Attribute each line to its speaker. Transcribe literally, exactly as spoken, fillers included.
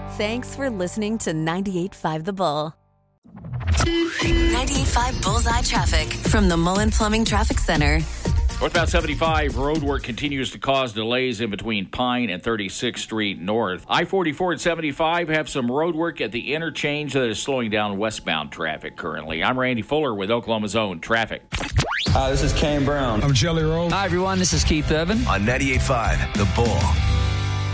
Speaker 1: Thanks for listening to ninety-eight point five The Bull. ninety-eight point five Bullseye Traffic from the Mullen Plumbing Traffic Center.
Speaker 2: Northbound seventy-five road work continues to cause delays in between Pine and thirty-sixth Street North. I forty-four and seventy-five have some road work at the interchange that is slowing down westbound traffic currently. I'm Randy Fuller with Oklahoma's Own Traffic.
Speaker 3: Hi, this is Kane Brown.
Speaker 4: I'm Jelly Roll.
Speaker 5: Hi, everyone. This is Keith Urban.
Speaker 6: On ninety-eight point five The Bull.